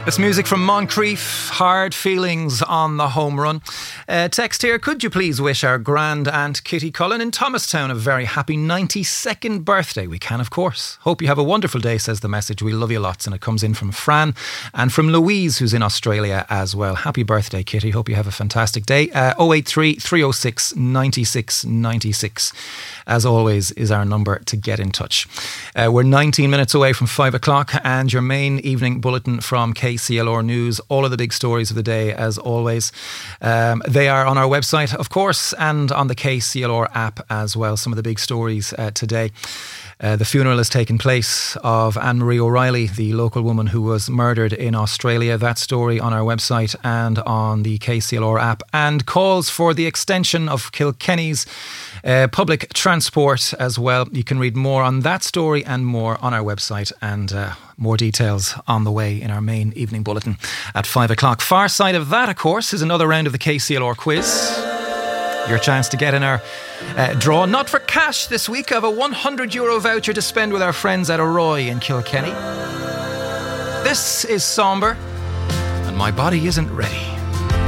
This music from Moncrief, Hard Feelings on the Home Run. Text here, could you please wish our grand aunt Kitty Cullen in Thomastown a very happy 92nd birthday? We can, of course. Hope you have a wonderful day, says the message. We love you lots. And it comes in from Fran and from Louise, who's in Australia as well. Happy birthday, Kitty. Hope you have a fantastic day. 083 306 96 96, as always, is our number to get in touch. We're 19 minutes away from 5 o'clock and your main evening bulletin from KCLR News. All of the big stories of the day, as always. They are on our website, of course, and on the KCLR app as well. Some of the big stories today. The funeral has taken place of Anne-Marie O'Reilly, the local woman who was murdered in Australia. That story on our website and on the KCLR app. And calls for the extension of Kilkenny's public transport as well. You can read more on that story and more on our website, and more details on the way in our main evening bulletin at 5 o'clock. Far side of that, of course, is another round of the KCLR quiz. Your chance to get in our draw, not for cash this week, of a €100 voucher to spend with our friends at Arroy in Kilkenny. This is Somber, and My Body Isn't Ready.